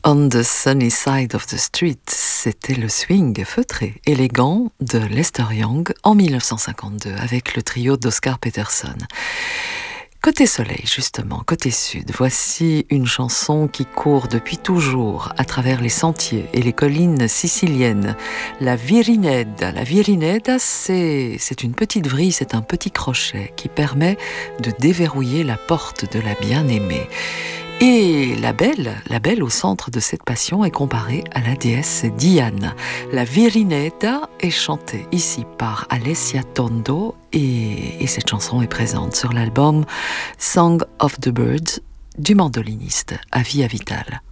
On the Sunny Side of the Street, c'était le swing feutré, élégant de Lester Young en 1952 avec le trio d'Oscar Peterson. Côté soleil, justement, côté sud, voici une chanson qui court depuis toujours à travers les sentiers et les collines siciliennes. La Virineda. La Virineda, c'est une petite vrille, c'est un petit crochet qui permet de déverrouiller la porte de la bien-aimée. Et la belle au centre de cette passion est comparée à la déesse Diane. La Virineta est chantée ici par Alessia Tondo et cette chanson est présente sur l'album Song of the Birds du mandoliniste Avia Vital.